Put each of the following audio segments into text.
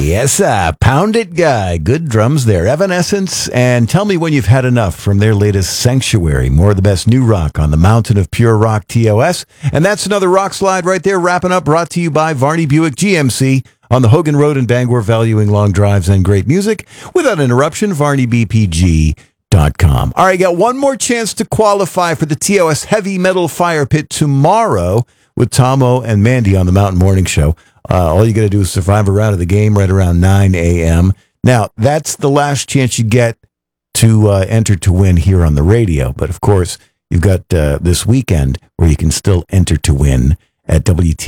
Yes, Pound It Guy. Good drums there. Evanescence, and Tell Me When You've Had Enough from their latest Sanctuary. More of the best new rock on the Mountain of Pure Rock TOS. And that's another rock slide right there, wrapping up, brought to you by Varney Buick GMC on the Hogan Road in Bangor, valuing long drives and great music. Without interruption, VarneyBPG.com. All right, got one more chance to qualify for the TOS Heavy Metal Fire Pit tomorrow with Tomo and Mandy on the Mountain Morning Show. All you got to do is survive a round of the game right around 9 a.m. Now, that's the last chance you get to enter to win here on the radio. But, of course, you've got this weekend where you can still enter to win at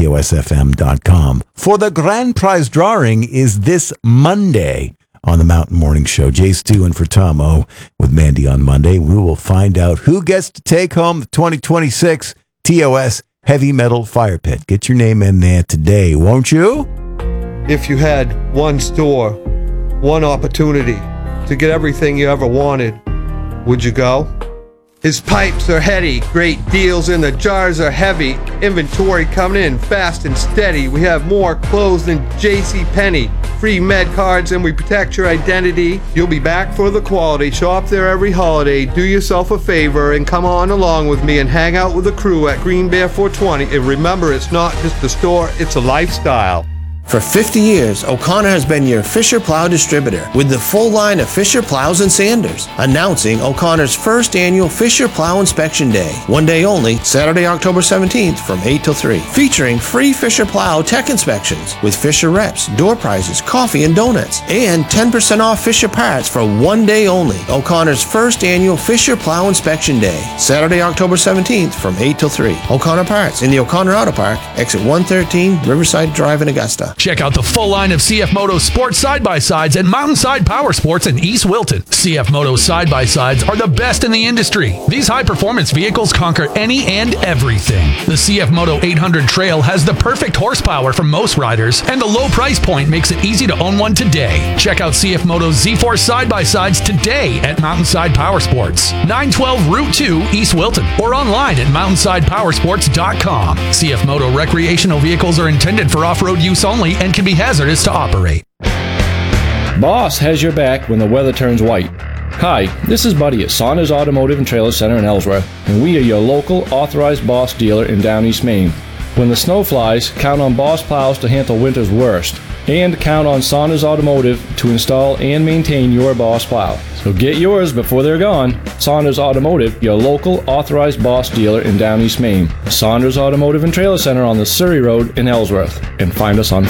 WTOSFM.com. For the grand prize drawing is this Monday on the Mountain Morning Show. Jay Stu in for Tomo with Mandy on Monday. We will find out who gets to take home the 2026 TOS Heavy Metal Fire Pit. Get your name in there today, won't you? If you had one store, one opportunity to get everything you ever wanted, would you go? His pipes are heady, great deals in the jars are heavy, inventory coming in fast and steady. We have more clothes than JCPenney, free med cards, and we protect your identity. You'll be back for the quality. Shop there every holiday. Do yourself a favor and come on along with me and hang out with the crew at Green Bear 420. And remember, it's not just a store, it's a lifestyle. For 50 years, O'Connor has been your Fisher Plow distributor with the full line of Fisher Plows and Sanders. Announcing O'Connor's first annual Fisher Plow Inspection Day. One day only, Saturday, October 17th from 8 till 3. Featuring free Fisher Plow tech inspections with Fisher reps, door prizes, coffee and donuts, and 10% off Fisher parts for one day only. O'Connor's first annual Fisher Plow Inspection Day. Saturday, October 17th from 8 till 3. O'Connor Parts in the O'Connor Auto Park, exit 113, Riverside Drive in Augusta. Check out the full line of CF Moto sports side-by-sides at Mountainside Power Sports in East Wilton. CF Moto side-by-sides are the best in the industry. These high-performance vehicles conquer any and everything. The CF Moto 800 Trail has the perfect horsepower for most riders, and the low price point makes it easy to own one today. Check out CF Moto's Z-Force side-by-sides today at Mountainside Power Sports, 912 Route 2, East Wilton, or online at mountainsidepowersports.com. CF Moto recreational vehicles are intended for off-road use only and can be hazardous to operate. Boss has your back when the weather turns white. Hi, this is Buddy at Saunders Automotive and Trailer Center in Ellsworth, and we are your local authorized Boss dealer in Down East Maine. When the snow flies, count on Boss plows to handle winter's worst, and count on Saunders Automotive to install and maintain your Boss plow. So get yours before they're gone. Saunders Automotive, your local authorized Boss dealer in Down East Maine. Saunders Automotive and Trailer Center on the Surrey Road in Ellsworth. And find us on